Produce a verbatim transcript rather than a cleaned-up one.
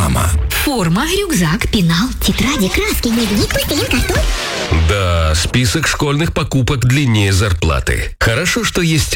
мама. Форма, рюкзак, пенал, тетради, краски, дневник, пластилин, картон. Да, список школьных покупок длиннее зарплаты. Хорошо, что есть